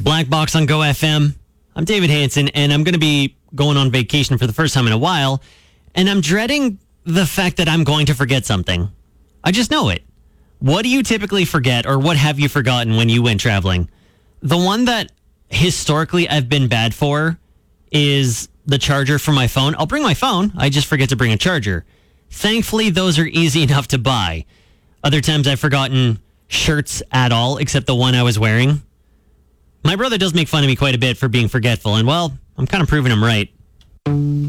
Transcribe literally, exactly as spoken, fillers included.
Black Box on Go F M. I'm David Hansen, and I'm going to be going on vacation for the first time in a while, and I'm dreading the fact that I'm going to forget something. I just know it. What do you typically forget, or what have you forgotten when you went traveling? The one that historically I've been bad for is the charger for my phone. I'll bring my phone. I just forget to bring a charger. Thankfully, those are easy enough to buy. Other times I've forgotten shirts at all, except the one I was wearing. My brother does make fun of me quite a bit for being forgetful, and well, I'm kind of proving him right.